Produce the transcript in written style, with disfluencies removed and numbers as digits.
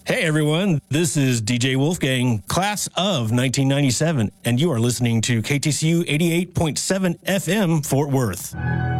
Hey everyone, this is DJ Wolfgang, class of 1997, and you are listening to KTCU 88.7 FM Fort Worth.